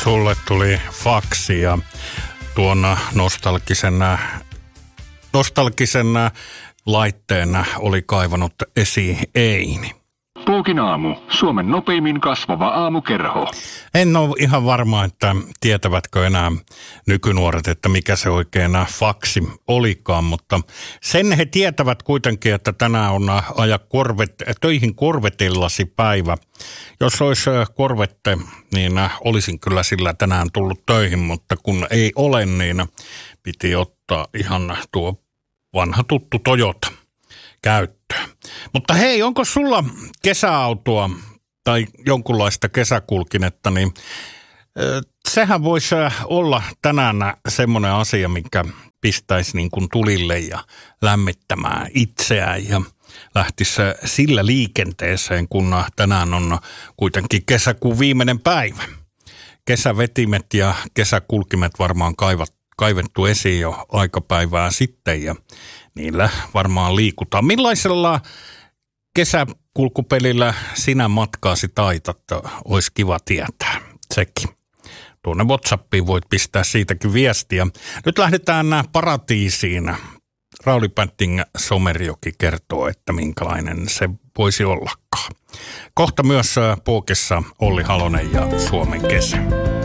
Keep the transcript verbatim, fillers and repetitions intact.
sulle tuli faksi ja tuon nostalgisen, nostalgisen laitteen oli kaivannut esiin Eini. Puukin aamu. Suomen nopeimmin kasvava aamukerho. En ole ihan varma, että tietävätkö enää nykynuoret, että mikä se oikein faksi olikaan, mutta sen he tietävät kuitenkin, että tänään on aja korvet, töihin korvetillasi päivä. Jos olisi korvette, niin olisin kyllä sillä tänään tullut töihin, mutta kun ei ole, niin piti ottaa ihan tuo vanha tuttu Toyota käyttöön. Mutta hei, onko sulla kesäautoa tai jonkunlaista kesäkulkinetta, niin sehän voisi olla tänään semmoinen asia, mikä pistäisi niin kuin tulille ja lämmittämään itseään ja lähtisi sillä liikenteeseen, kun tänään on kuitenkin kesäkuun viimeinen päivä. Kesävetimet ja kesäkulkimet varmaan kaivat, kaivettu esiin jo aikapäivää sitten ja niillä varmaan liikutaan. Millaisella kesäkulkupelillä sinä matkaasi taitat? Olisi kiva tietää sekin. Tuonne WhatsAppiin voit pistää siitäkin viestiä. Nyt lähdetään Paratiisiin. Rauli Banting Somerjoki kertoo, että minkälainen se voisi ollakaan. Kohta myös Puokissa Olli Halonen ja Suomen kesä.